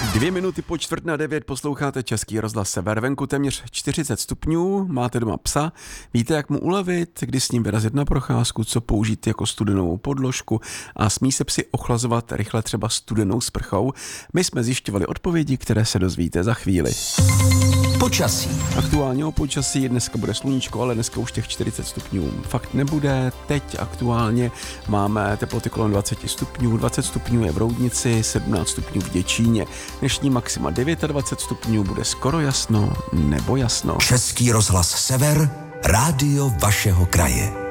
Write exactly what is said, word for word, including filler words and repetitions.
Dvě minuty po čtvrt na devět posloucháte Český rozhlas Sever. Venku téměř čtyřicet stupňů, máte doma psa, víte, jak mu ulevit, kdy s ním vyrazit na procházku, co použít jako studenou podložku a smí se psi ochlazovat rychle třeba studenou sprchou. My jsme zjišťovali odpovědi, které se dozvíte za chvíli. Počasí. Aktuálně o počasí, dneska bude sluníčko, ale dneska už těch čtyřicet stupňů fakt nebude. Teď aktuálně máme teploty kolem dvacet stupňů, dvacet stupňů je v Roudnici, sedmnáct stupňů v Děčíně. Dnešní maxima dvacet devět stupňů, bude skoro jasno nebo jasno. Český rozhlas Sever, rádio vašeho kraje.